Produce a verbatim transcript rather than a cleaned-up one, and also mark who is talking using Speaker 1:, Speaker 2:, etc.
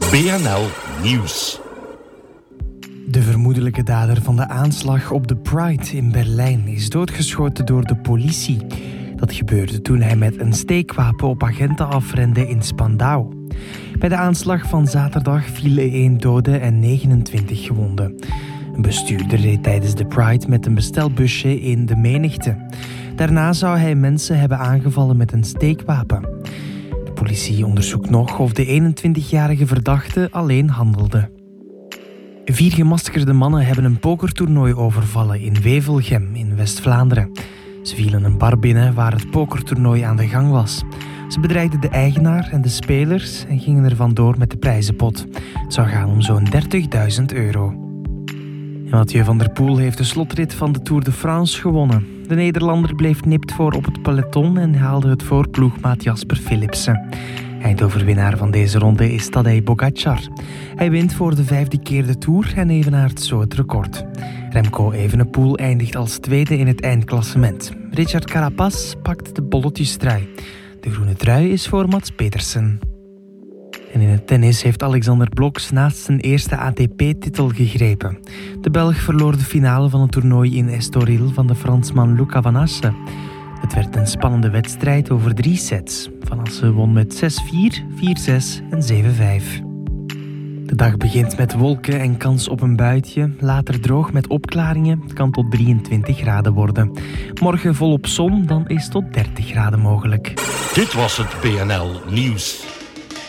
Speaker 1: B N L Nieuws.
Speaker 2: De vermoedelijke dader van de aanslag op de Pride in Berlijn is doodgeschoten door de politie. Dat gebeurde toen hij met een steekwapen op agenten afrende in Spandau. Bij de aanslag van zaterdag vielen één dode en negenentwintig gewonden. Een bestuurder reed tijdens de Pride met een bestelbusje in de menigte. Daarna zou hij mensen hebben aangevallen met een steekwapen. De politie onderzoekt nog of de eenentwintigjarige verdachte alleen handelde. Vier gemaskerde mannen hebben een pokertoernooi overvallen in Wevelgem in West-Vlaanderen. Ze vielen een bar binnen waar het pokertoernooi aan de gang was. Ze bedreigden de eigenaar en de spelers en gingen er vandoor met de prijzenpot. Het zou gaan om zo'n dertigduizend euro. En Mathieu van der Poel heeft de slotrit van de Tour de France gewonnen. De Nederlander bleef nipt voor op het peloton en haalde het voor ploegmaat Jasper Philipsen. Eindoverwinnaar van deze ronde is Tadej Pogačar. Hij wint voor de vijfde keer de Tour en evenaart zo het record. Remco Evenepoel eindigt als tweede in het eindklassement. Richard Carapaz pakt de bolletjestrui. De groene trui is voor Mats Pedersen. En in het tennis heeft Alexander Blok naast zijn eerste A T P-titel gegrepen. De Belg verloor de finale van het toernooi in Estoril van de Fransman Luca Van Assche. Het werd een spannende wedstrijd over drie sets. Van Assche won met zes vier, vier zes en zeven vijf. De dag begint met wolken en kans op een buitje. Later droog met opklaringen. Het kan tot drieëntwintig graden worden. Morgen volop zon, dan is tot dertig graden mogelijk.
Speaker 1: Dit was het B N L Nieuws.